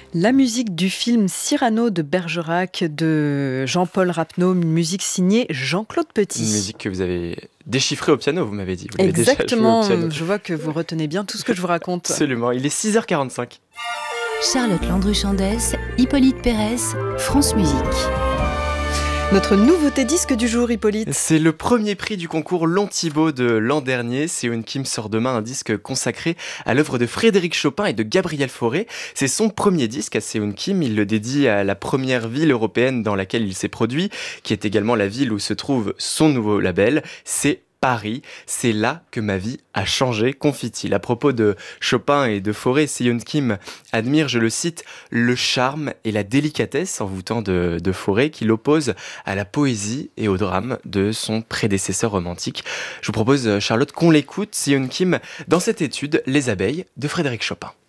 La musique du film Cyrano de Bergerac de Jean-Paul Rapneau, une musique signée Jean-Claude Une Petit. musique que vous avez déchiffrée au piano, vous m'avez dit. Vous l'avez déjà jouée au piano. Exactement, je vois que vous retenez bien tout ce que je vous raconte. Absolument, il est 6h45. Charlotte Landru-Chandès, Hippolyte Pérez, France Musique. Notre nouveauté disque du jour, Hippolyte. C'est le premier prix du concours Long-Thibaud de l'an dernier. Seon Kim sort demain un disque consacré à l'œuvre de Frédéric Chopin et de Gabriel Fauré. C'est son premier disque à Seon Kim. Il le dédie à la première ville européenne dans laquelle il s'est produit, qui est également la ville où se trouve son nouveau label. C'est Paris, c'est là que ma vie a changé, confie-t-il. À propos de Chopin et de Fauré, Seon Kim admire, je le cite, le charme et la délicatesse envoûtant de Fauré qu'il oppose à la poésie et au drame de son prédécesseur romantique. Je vous propose, Charlotte, qu'on l'écoute, Seon Kim, dans cette étude, Les abeilles de Frédéric Chopin.